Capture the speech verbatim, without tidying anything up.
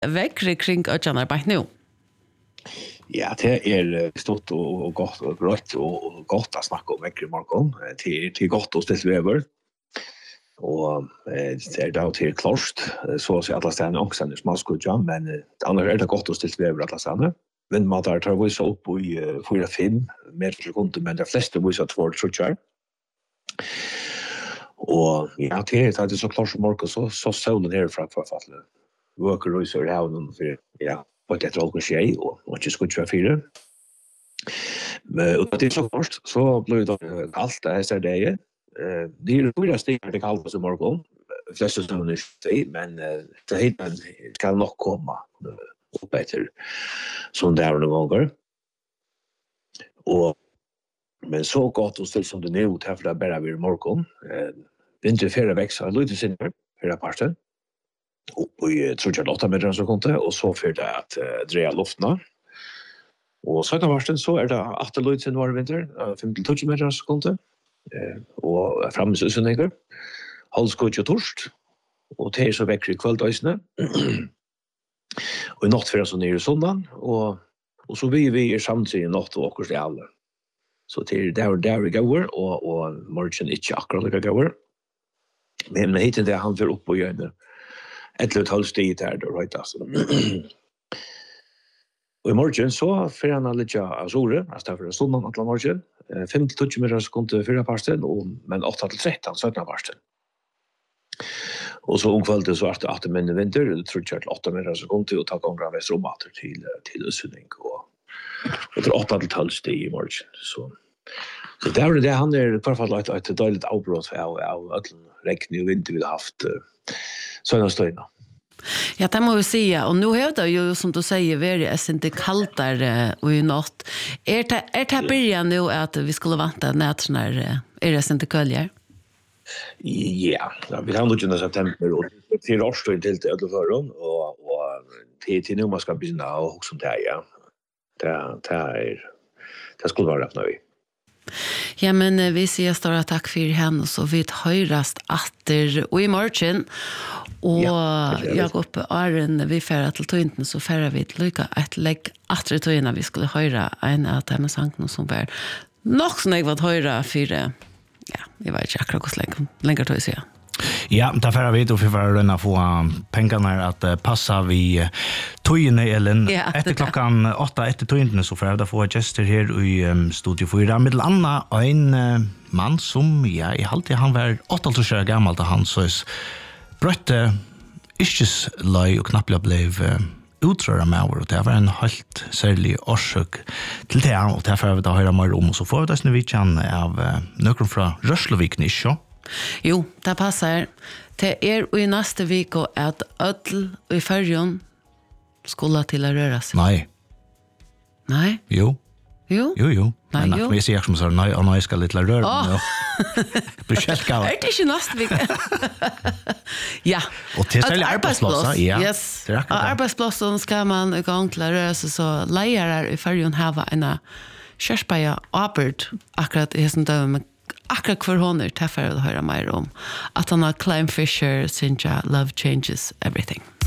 väckre kring ötjanarbeit nu? Ja, det är stort och, och gott och gott och gott att snacka om väckre morgon. Till, till gott och stilt väver. Och eh, det är då till klart. Så att alla ställen också är smalskudja, men eh, annars är det gott och stilt väver alla ställen. Men man tar tar visa upp i uh, fyra fem meter per sekund, men de flesta visar två trutchar. Och ja, det är det så klart som morgon så så solen här från för fallet. Worker research här och för ja, på det tror jag tjej och och just good för fyra. Men och det är så först så blir det kallt det så det är. Eh det är fyra steg det kallt som morgon. Flesta som är steg men det heter kan nog komma och bättre som där någon gånger. Och men så gott och still som det nu tar för det bara vid morgon. Eh vinterfärra växer lite sen för parten. Och jag tror jag åtta meter så konto och så för det att uh, dreja luftna. Och så kan så är det åtta lite sen var vinter, fem till tjugo meter så konto. Eh och framme så sen igår. Halskotch och torst. Och det är så väcker i kvälldagsne. Och i natt för så ner i söndagen och och så vi vi är samtidigt i natt och också alla. Så till där där vi går och och morgon inte akkurat lika går. Men heter det han för upp och gör det. Ett litet halvstid där då right alltså. Och i morgon så för han lite azure, alltså för sommaren att morgon, fem till tjugo meter sekunder förra parten och men åtta till tretton sjutton parten. Och så omkvällte så att att men vinter det tror jag till åtta meter sekunder och ta gånger västromater till till Ösunding och och till åtta till tolv steg i morgon så så där är det han är i alla fall ett ett dåligt avbrott av av att regn och vinter vi har haft såna stöna. Ja, det må vi säga. Och nu har det ju, som du säger, varit inte kallare och i natt. Är det, är det början nu att vi skulle vänta nätter när är det inte köljer? Ja, vi har nog i september och till årstid till till förrån och och till till nu man ska börja och som det är, ja. Det det är det skulle vara rätt nu. Ja, men vi säger stora tack för henne så vi höras åter och i morgon. Och ja, Jakob Aron, vi färra till Tøynten så färra vi lycka ett lägg atre Tøyna vi skulle höra en av dem sangen som var nog som jag var höra för ja, jag vet inte akkurat hur länge längre tog jag. Ja, därför har vi då för varandra få pengarna att passa vi Tøyene eller ja, efter klockan åtta efter Tøyene så får jag få gäster här i um, studio fyra med Anna en uh, man som ja, i alltid han var åttioåtta år gammal då han så brötte isches lei och knappt blev uh, utröra med och det var en helt särlig orsök till det och därför har vi då höra mer om och så får vi det nu av uh, någon från Röslovik nischo. Jo, det passar. Det är i nästa vecka att öll i färjan skulle till att röra sig. Nej. Nej? Jo. Jo? Jo, jo. Nej, men jo. Vi ser som så nej, och nej ska lite röra. Oh. Du själva. Är det inte nästa vecka? Ja. Och till sig arbetsplatser, ja. Yes. Arbetsplatsen ska man igång till att röra sig så lejare i färjan har en körsbäja apert akkurat i som döm akkurat för hon är träffar att höra mer om att han har Climb Fisher, Sinja, Love Changes Everything.